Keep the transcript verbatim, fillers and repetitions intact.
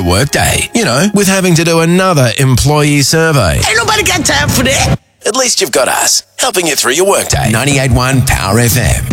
workday. You know, with having to do another employee survey. Ain't nobody got time for that. At least you've got us, helping you through your workday. ninety-eight point one Power F M.